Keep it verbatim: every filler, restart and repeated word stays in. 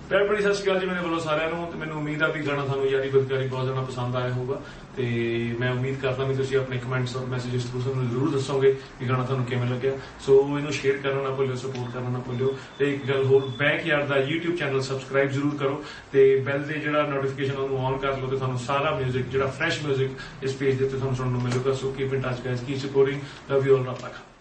ਪਿਆਰ ਭਰੀ ਸਤਿ ਸ਼੍ਰੀ ਅਕਾਲ ਜੀ ਮੇਰੇ ਵੱਲੋਂ ਸਾਰਿਆਂ ਨੂੰ। ਤੇ ਮੈਨੂੰ ਉਮੀਦ ਆ ਵੀ ਗਾਣਾ ਤੁਹਾਨੂੰ ਯਾਰੀ ਬਦਕਾਰੀ ਬਹੁਤ ਜ਼ਿਆਦਾ ਪਸੰਦ ਆਇਆ ਹੋਊਗਾ ਤੇ ਮੈਂ ਉਮੀਦ ਕਰਦਾ ਵੀ ਤੁਸੀਂ ਆਪਣੇ ਕਮੈਂਟਸ ਔਰ ਮੈਸੇजेस ਥਰੂ ਸਾਨੂੰ ਜ਼ਰੂਰ ਦੱਸੋਗੇ ਕਿ ਗਾਣਾ ਤੁਹਾਨੂੰ ਕਿਵੇਂ ਲੱਗਿਆ। ਸੋ ਇਹਨੂੰ ਸ਼ੇਅਰ ਕਰਨਾ ਨਾ ਭੁੱਲਿਓ, ਸਪੋਰਟ ਕਰਨਾ ਨਾ ਭੁੱਲਿਓ। ਤੇ ਇੱਕ ਗੱਲ ਹੋਰ, ਬੈਕਯਾਰਡ ਦਾ YouTube ਚੈਨਲ ਸਬਸਕ੍ਰਾਈਬ ਜ਼ਰੂਰ ਕਰੋ ਤੇ ਬੈਲ ਦੇ ਜਿਹੜਾ ਨੋਟੀਫਿਕੇਸ਼ਨ ਉਹਨੂੰ ਔਨ ਕਰ ਲਓ ਤੇ ਤੁਹਾਨੂੰ ਸਾਰਾ ਮਿਊਜ਼ਿਕ ਜਿਹੜਾ ਫਰੈਸ਼ ਮਿਊਜ਼ਿਕ ਇਸ ਪੇਜ ਦੇ ਉੱਤੇ ਤੁਹਾਨੂੰ ਸੁਣਨ ਨੂੰ ਮਿਲੂਗਾ। ਸੋ keep in touch guys, keep supporting, love you all, ਰੱਬ ਰੱਖਾ।